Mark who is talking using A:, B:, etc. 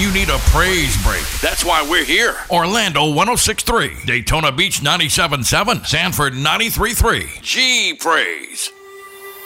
A: you need a praise break.
B: That's why we're here.
A: Orlando 106.3, Daytona Beach 97.7, Sanford 93.3.
B: G Praise.